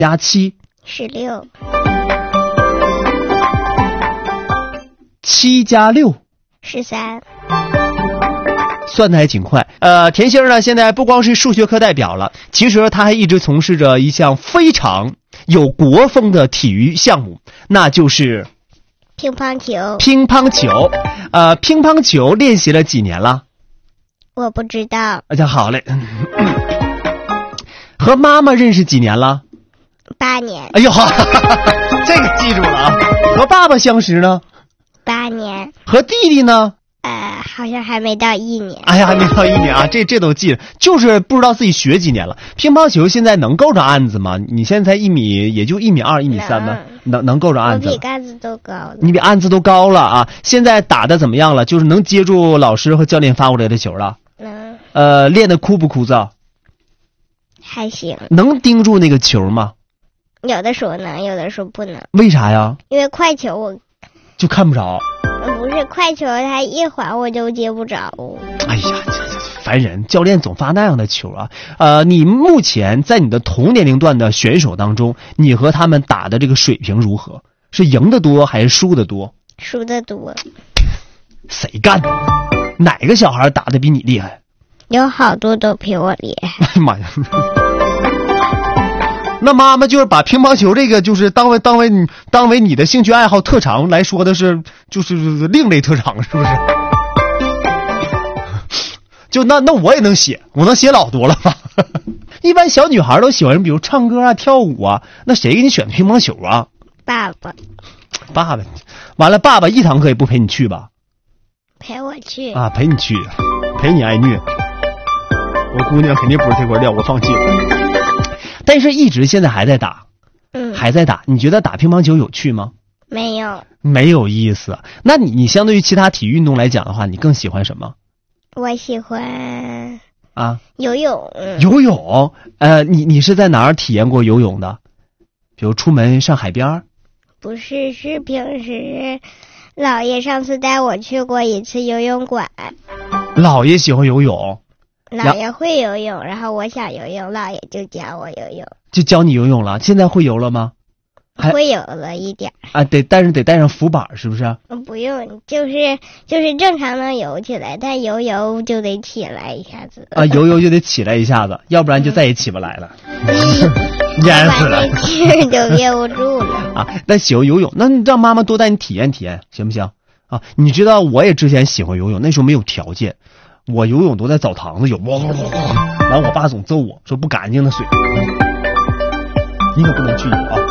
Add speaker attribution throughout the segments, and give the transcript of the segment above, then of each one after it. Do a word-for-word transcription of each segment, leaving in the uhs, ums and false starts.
Speaker 1: 加七
Speaker 2: 十六，
Speaker 1: 七加六
Speaker 2: 十三。
Speaker 1: 算得还挺快。呃，甜心呢，现在不光是数学课代表了，其实他还一直从事着一项非常有国风的体育项目，那就是
Speaker 2: 乒乓球。
Speaker 1: 乒乓球。呃，乒乓球练习了几年了？
Speaker 2: 我不知道。
Speaker 1: 大家好嘞。和妈妈认识几年了？
Speaker 2: 八年。
Speaker 1: 哎呦，这个记住了啊。和爸爸相识呢？
Speaker 2: 八年。
Speaker 1: 和弟弟呢？
Speaker 2: 呃，好像还没到一年。
Speaker 1: 哎呀，还没到一年啊，这这都记着，就是不知道自己学几年了。乒乓球现在能够着案子吗？你现在才一米，也就一米二、一米三呢，能能够着案子。
Speaker 2: 我比案子都高了。
Speaker 1: 你比案子都高了啊！现在打的怎么样了？就是能接住老师和教练发过来的球了。
Speaker 2: 能。
Speaker 1: 呃，练得枯不枯燥？
Speaker 2: 还行。
Speaker 1: 能盯住那个球吗？
Speaker 2: 有的时候能，有的时候不能。
Speaker 1: 为啥呀？
Speaker 2: 因为快球我
Speaker 1: 就看不着。
Speaker 2: 不是快球，它一晃我就接不着。
Speaker 1: 哎呀，这这烦人！教练总发那样的球啊。呃，你目前在你的同年龄段的选手当中，你和他们打的这个水平如何？是赢的多还是输的多？
Speaker 2: 输的多。
Speaker 1: 谁干的？哪个小孩打的比你厉害？
Speaker 2: 有好多都比我厉害。
Speaker 1: 哎呀妈呀！那妈妈就是把乒乓球这个就是当为当为你当为你的兴趣爱好特长来说的是，就是另类特长，是不是？就那那我也能写，我能写老多了吧？一般小女孩都喜欢，比如唱歌啊、跳舞啊，那谁给你选乒乓球啊？
Speaker 2: 爸爸。
Speaker 1: 爸爸，完了，爸爸一堂课也不陪你去吧？
Speaker 2: 陪我去
Speaker 1: 啊，陪你去，陪你挨虐。我姑娘肯定不是这块料，我放弃了。但是一直现在还在打，
Speaker 2: 嗯，
Speaker 1: 还在打。你觉得打乒乓球有趣吗？
Speaker 2: 没有，
Speaker 1: 没有意思。那你你相对于其他体育运动来讲的话，你更喜欢什么？
Speaker 2: 我喜欢
Speaker 1: 啊，
Speaker 2: 游泳。
Speaker 1: 游泳，呃，你你是在哪儿体验过游泳的？比如出门上海边？
Speaker 2: 不是，是平时姥爷上次带我去过一次游泳馆。
Speaker 1: 姥爷喜欢游泳。
Speaker 2: 姥爷会游泳，然后我想游泳，姥爷就教我游泳，
Speaker 1: 就教你游泳了。现在会游了吗？
Speaker 2: 会游了一点
Speaker 1: 啊，得，但是得带上浮板，是不是？
Speaker 2: 不用，就是就是正常能游起来，但游游就得起来一下子。
Speaker 1: 啊，游游就得起来一下子，要不然就再也起不来了，淹死了，
Speaker 2: 气儿就憋不住了。
Speaker 1: 啊，但喜欢游泳，那你让妈妈多带你体验体验，行不行？啊，你知道我也之前喜欢游泳，那时候没有条件。我游泳都在澡堂子游，哇哇哇！完我爸总揍我说不干净的水，你可不能去游啊！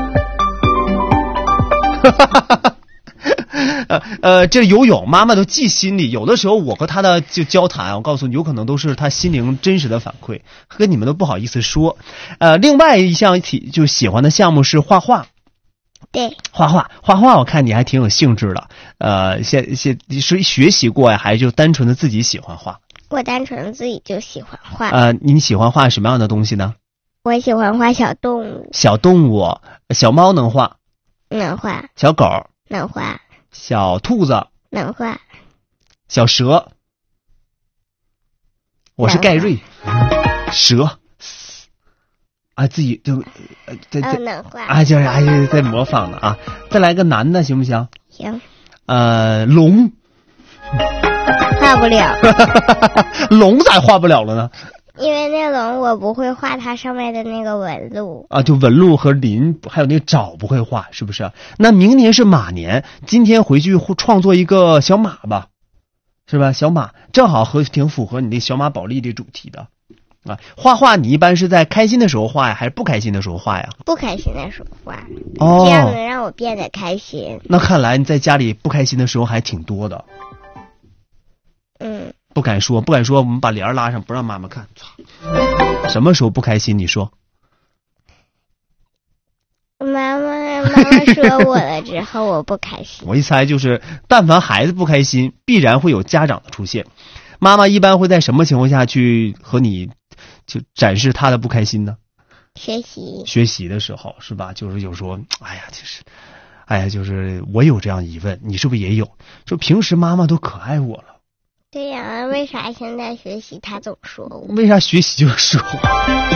Speaker 1: 呃呃，这游泳妈妈都记心里，有的时候我和她的就交谈，我告诉你，有可能都是她心灵真实的反馈，跟你们都不好意思说。呃，另外一项体就喜欢的项目是画画。
Speaker 2: 对，
Speaker 1: 画画，画画，我看你还挺有兴致的。呃，现现你是学习过呀，还是就单纯的自己喜欢画？
Speaker 2: 我单纯自己就喜欢画。
Speaker 1: 呃，你喜欢画什么样的东西呢？
Speaker 2: 我喜欢画小动物。
Speaker 1: 小动物，小猫能画？
Speaker 2: 能画。
Speaker 1: 小狗
Speaker 2: 能画。
Speaker 1: 小兔子
Speaker 2: 能画。
Speaker 1: 小蛇，我是盖瑞，蛇。啊，自己就，呃，在在啊，就是哎呀，在模仿呢啊！再来个男的行不行？
Speaker 2: 行。
Speaker 1: 呃，龙，
Speaker 2: 画不了。
Speaker 1: 龙咋画不了了呢？
Speaker 2: 因为那龙我不会画它上面的那个纹路
Speaker 1: 啊，就纹路和鳞，还有那个爪不会画，是不是？那明年是马年，今天回去创作一个小马吧，是吧？小马正好和挺符合你那小马宝莉的主题的。啊，画画你一般是在开心的时候画呀，还是不开心的时候画呀？
Speaker 2: 不开心的时候画，
Speaker 1: 哦，
Speaker 2: 这样能让我变得开心。
Speaker 1: 那看来你在家里不开心的时候还挺多的。
Speaker 2: 嗯，
Speaker 1: 不敢说，不敢说，我们把帘拉上，不让妈妈看。什么时候不开心？你说。
Speaker 2: 妈妈，妈妈说我了之后，我不开心。
Speaker 1: 我一猜就是，但凡孩子不开心，必然会有家长的出现。妈妈一般会在什么情况下去和你就展示她的不开心呢？
Speaker 2: 学习。
Speaker 1: 学习的时候是吧？就是有时候，哎呀，就是，哎呀，就是我有这样疑问，你是不是也有？就平时妈妈都可爱我了。
Speaker 2: 对呀，为啥现在学习她总说我？
Speaker 1: 为啥学习就说我？